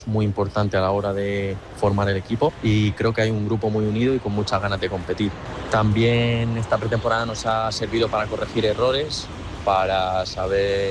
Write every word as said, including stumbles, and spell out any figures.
muy importante a la hora de formar el equipo y creo que hay un grupo muy unido y con muchas ganas de competir. También esta pretemporada nos ha servido para corregir errores, para saber